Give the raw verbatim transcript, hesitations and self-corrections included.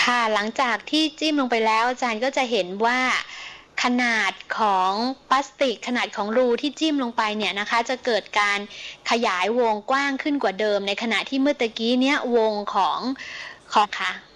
ค่ะหลังจากที่จิ้มลงไปแล้วอาจารย์ก็จะเห็นว่าขนาดของพลาสติกขนาดของรูที่จิ้มลงไปเนี่ยนะคะจะเกิดการขยายวงกว้างขึ้นกว่าเดิมในขณะที่เมื่อตะกี้เนี้ยวงของของค่ะ